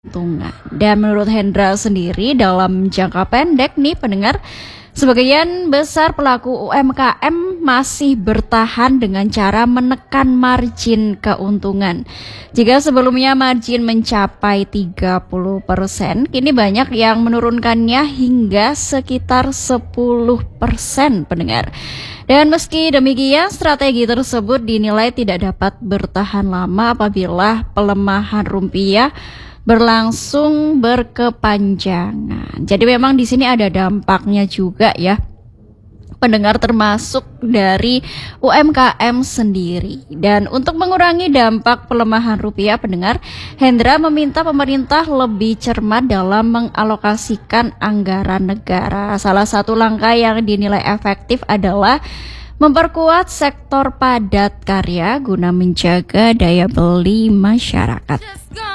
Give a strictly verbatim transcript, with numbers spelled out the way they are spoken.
keuntungan. Dan menurut Hendra sendiri dalam jangka pendek nih pendengar, sebagian besar pelaku U M K M masih bertahan dengan cara menekan margin keuntungan. Jika sebelumnya margin mencapai tiga puluh persen, kini banyak yang menurunkannya hingga sekitar sepuluh persen pendengar. Dan meski demikian, strategi tersebut dinilai tidak dapat bertahan lama apabila pelemahan rupiah berlangsung berkepanjangan. Jadi memang di sini ada dampaknya juga ya, pendengar, termasuk dari U M K M sendiri. Dan untuk mengurangi dampak pelemahan rupiah, pendengar, Hendra meminta pemerintah lebih cermat dalam mengalokasikan anggaran negara. Salah satu langkah yang dinilai efektif adalah memperkuat sektor padat karya guna menjaga daya beli masyarakat.